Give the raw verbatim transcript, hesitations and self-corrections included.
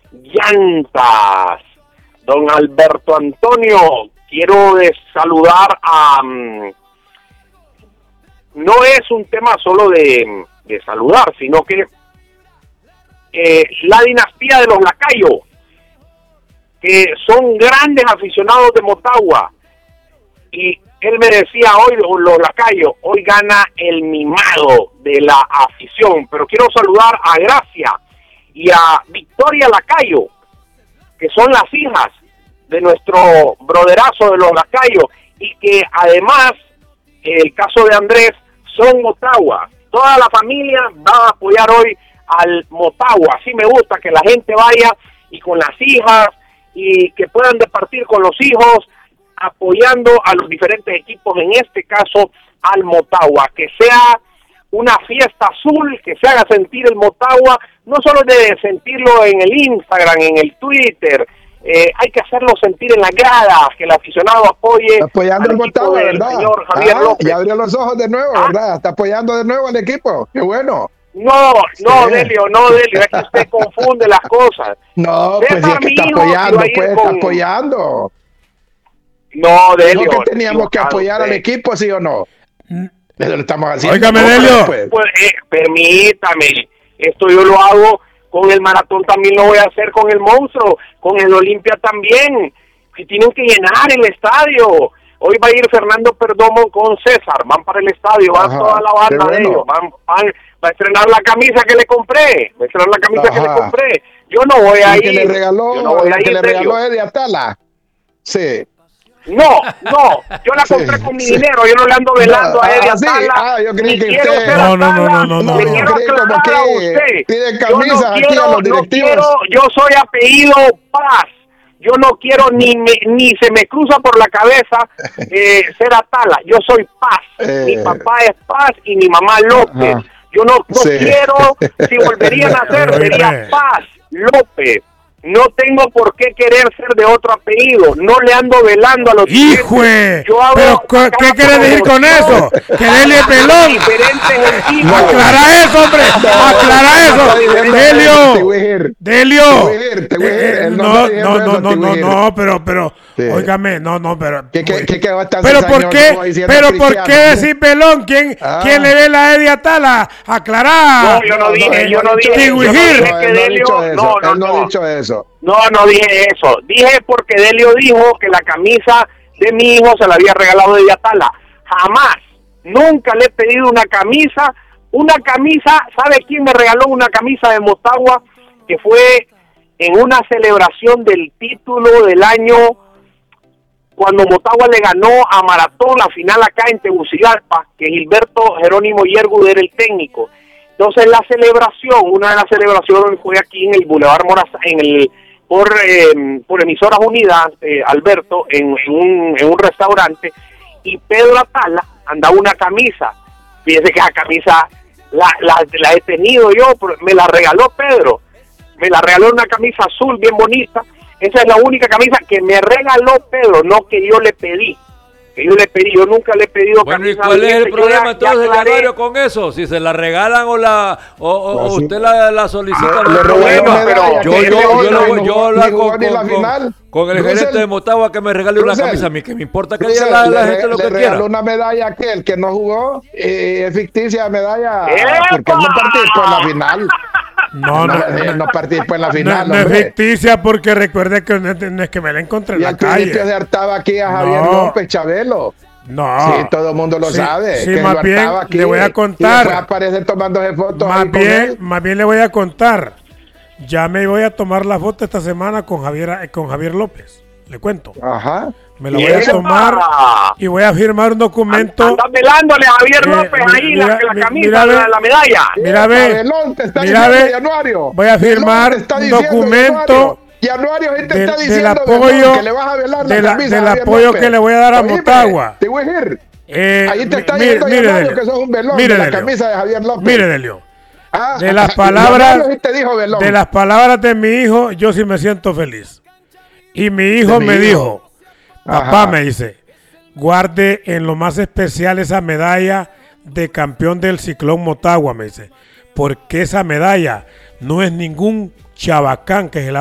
llantas. Don Alberto Antonio, quiero de saludar a... Um, no es un tema solo de, de saludar, sino que eh, la dinastía de los Lacayo, que son grandes aficionados de Motagua, y él me decía hoy, los Lacayo, hoy gana el mimado de la afición, pero quiero saludar a Gracia y a Victoria Lacayo, que son las hijas de nuestro broderazo de los Lacayo, y que además, el caso de Andrés, son Motagua. Toda la familia va a apoyar hoy al Motagua. Así me gusta que la gente vaya y con las hijas, y que puedan departir con los hijos, apoyando a los diferentes equipos, en este caso al Motagua, que sea una fiesta azul, que se haga sentir el Motagua, no solo de sentirlo en el Instagram, en el Twitter, eh, hay que hacerlo sentir en la grada, que el aficionado apoye apoyando al equipo del ¿verdad? Señor Javier ah, López. Y abrió los ojos de nuevo, ¿Ah? ¿verdad? Está apoyando de nuevo al equipo, qué bueno. No, no, sí. Delio, no, Delio, es que usted confunde las cosas. No, pues si es que está apoyando, pues con... está apoyando. No, Delio. ¿No que teníamos que apoyar usted. al equipo, sí o no? Eso lo estamos haciendo. Óigame, Delio. Pues, pues eh, permítame, esto yo lo hago con el maratón, también lo voy a hacer con el monstruo, con el Olimpia también, que tienen que llenar el estadio. Hoy va a ir Fernando Perdomo con César, van para el estadio, van Ajá, toda la banda bueno. de ellos, van, van, va a estrenar la camisa que le compré, va a estrenar la camisa Ajá. que le compré. Yo no voy a ir. Que le regaló, yo no voy a que ir, le regaló Eddie Atala. Sí. No, no, yo la compré sí, con mi sí. dinero, yo no le ando velando no, a Eddie ah, Atala. Sí. Ah, yo creí que quiero usted... ser no, no, no, no, no, no. Le quiero aclarar a usted. Piden camisas yo no aquí quiero, a los directivos. No quiero, yo soy apellido Paz. Yo no quiero ni me, ni se me cruza por la cabeza eh, ser Atala. Yo soy Paz. Eh, mi papá es Paz y mi mamá López. Ajá. Yo no, no sí. quiero, si volverían a ser, sería Paz López. No tengo por qué querer ser de otro apellido. No le ando velando a los ¡Hijo! ¿Pero qué quieres decir con eso? ¡Que Delio es pelón! ¡Aclara eso, hombre! ¡Aclara eso! ¡Delio! ¡Delio! No, no, no, no, no, no, pero, pero, óigame, no, no, pero... ¿Pero por qué? ¿Pero por qué decir pelón? ¿Quién le vela a Eddie Atala? ¡Aclará! No, yo no dije, yo no dije, yo no dije que Delio... No, no, no he dicho eso. No, no dije eso. Dije porque Delio dijo que la camisa de mi hijo se la había regalado de Atala. Jamás, nunca le he pedido una camisa. Una camisa, ¿sabe quién me regaló una camisa de Motagua? Que fue en una celebración del título del año, cuando Motagua le ganó a Maratón la final acá en Tegucigalpa, que Gilberto Jerónimo Yergud era el técnico. Entonces la celebración, una de las celebraciones fue aquí en el Boulevard Morazán, en el por eh, por Emisoras Unidas, eh, Alberto, en, en, un, en un restaurante, y Pedro Atala andaba una camisa. Fíjese que esa camisa la, la, la he tenido yo, me la regaló Pedro, me la regaló una camisa azul bien bonita. Esa es la única camisa que me regaló Pedro, no que yo le pedí. Que yo le pedí, yo nunca le he pedido bueno, camisa. ¿y cuál es el yo problema ya, entonces, ya Januario, con eso? Si se la regalan o la o, o pues usted sí. la, la solicita. No, no bueno, pero yo, yo, yo, yo, lo, yo hablo con, con, con, con el Russell, gerente de Motagua que me regale Russell, una camisa. A mí que me importa que Russell, diga la, la le, gente lo le que regaló quiera. Una medalla a aquel que no jugó, eh, es ficticia medalla, porque no participó en la final. No, no, no, no, no participó en la final. No, no es ficticia, porque recuerde que no, no es que me la encontré en y la calle. Y al hartaba aquí a Javier no. López Chabelo. No. Sí, todo el mundo lo sí, sabe. Sí, que más bien aquí, le voy a contar. Y aparece tomándose fotos. Más bien, más bien le voy a contar. Ya me voy a tomar la foto esta semana con Javier, con Javier López. Le cuento. Ajá. Me la voy a tomar y voy a firmar un documento. Anda velándole a Javier López eh, ahí mira, la, la camisa, mira, la, la medalla. Mira, ve. Mira, ve. Voy a firmar un documento. Januario, gente del, está diciendo del apoyo, que le vas a velar de la la, camisa del a apoyo López. que le voy a dar a Oíme, Motagua. Te voy a decir. Eh, Ahí te está mire, diciendo mire, Januario Delio, que sos un velón mire, de la Delio, camisa de Javier López. Mire, Delio. Ah, de las palabras te dijo velón. de las palabras de mi hijo, yo sí me siento feliz. Y mi hijo de me mi hijo. dijo, papá, Ajá. me dice, guarde en lo más especial esa medalla de campeón del Ciclón Motagua, me dice, porque esa medalla no es ningún chabacán que se la